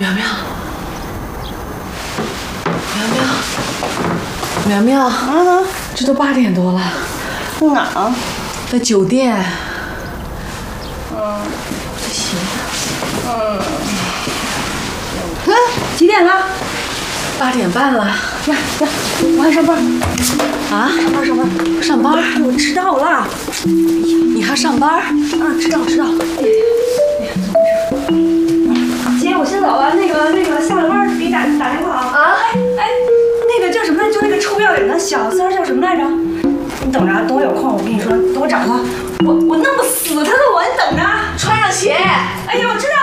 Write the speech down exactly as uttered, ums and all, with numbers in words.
苗苗，苗苗，苗苗，啊，这都八点多了。 哪？ 在酒店。 嗯， 不行。 嗯。嗯，几点了？ 八点半了。 呀呀，我还上班。 啊？ 上班上班上班？ 我迟到了。 你还上班？ 啊，迟到迟到。哎呀，怎么回事？姐，我先走了。那个那个，下了班给你打打电话啊。啊？哎哎，那个叫什么来？就那个臭不要脸的小三叫什么来着？你等着，等我有空，我跟你说，等我找他，我我弄不死他的我，你等着。 穿上鞋。 哎呀，我知道。